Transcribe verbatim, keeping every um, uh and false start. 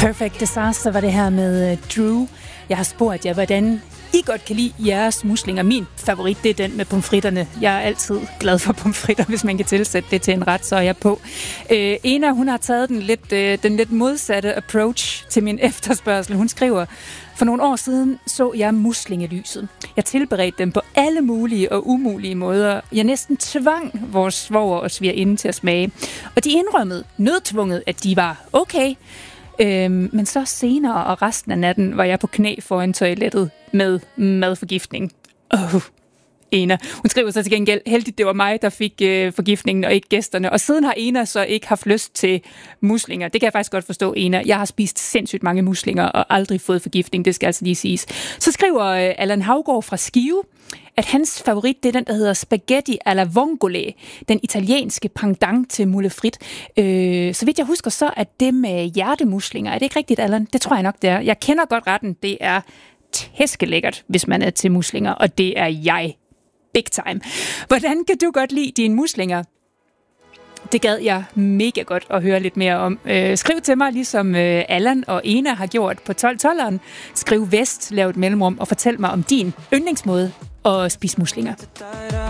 Perfect Disaster var det her med Drew. Jeg har spurgt jer, hvordan I godt kan lide jeres muslinger. Min favorit, det er den med pomfritterne. Jeg er altid glad for pomfritter, hvis man kan tilsætte det til en ret, så er jeg på. Øh, Ena, hun har taget den lidt, øh, den lidt modsatte approach til min efterspørgsel. Hun skriver, for nogle år siden så jeg muslingelyset. Jeg tilberedte dem på alle mulige og umulige måder. Jeg næsten tvang vores svoger og svigerinde til at smage. Og de indrømmede nødtvunget, at de var okay. Øhm, men så senere og resten af natten var jeg på knæ foran toilettet med madforgiftning. Åh, oh, Ena. Hun skriver så til gengæld, heldigt det var mig, der fik øh, forgiftningen og ikke gæsterne. Og siden har Ena så ikke haft lyst til muslinger. Det kan jeg faktisk godt forstå, Ena. Jeg har spist sindssygt mange muslinger og aldrig fået forgiftning, det skal altså lige siges. Så skriver øh, Allan Havgård fra Skive, at hans favorit, det er den, der hedder spaghetti alla vongole, den italienske pendant til moule frit. Øh, så vidt jeg husker, så er det med hjertemuslinger. Er det ikke rigtigt, Allan? Det tror jeg nok, det er. Jeg kender godt retten. Det er tæskelækkert, hvis man er til muslinger, og det er jeg. Big time. Hvordan kan du godt lide dine muslinger? Det gad jeg mega godt at høre lidt mere om. Øh, skriv til mig, ligesom øh, Allan og Ena har gjort på tolv tolveren. Skriv vest, lav et mellemrum og fortæl mig om din yndlingsmåde at spise muslinger.